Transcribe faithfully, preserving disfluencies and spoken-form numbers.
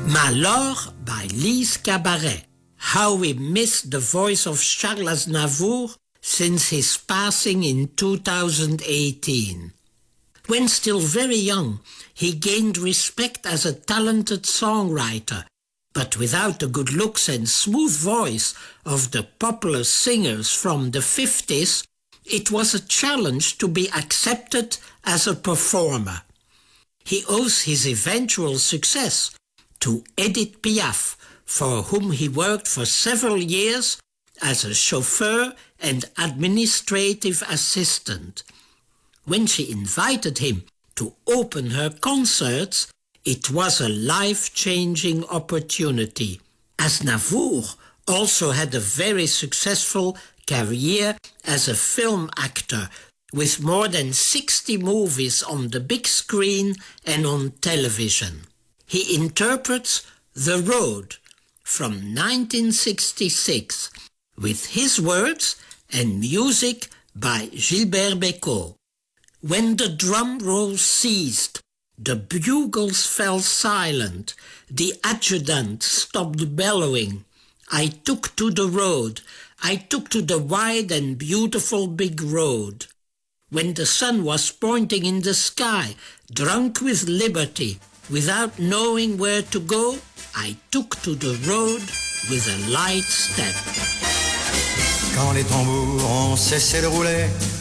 Malheur by Lise Cabaret. How we miss the voice of Charles Aznavour since his passing in two thousand eighteen. When still very young, he gained respect as a talented songwriter, but without the good looks and smooth voice of the popular singers from the fifties, it was a challenge to be accepted as a performer. He owes his eventual success to Edith Piaf, for whom he worked for several years as a chauffeur and administrative assistant. When she invited him to open her concerts, it was a life-changing opportunity. Aznavour also had a very successful career as a film actor, with more than sixty movies on the big screen and on television. He interprets The Road from nineteen sixty-six with his words and music by Gilbert Bécaud. When the drum roll ceased, the bugles fell silent, the adjutant stopped bellowing. I took to the road, I took to the wide and beautiful big road. When the sun was pointing in the sky, drunk with liberty, without knowing where to go, I took to the road with a light step. Quand les tambours ont cessé de rouler,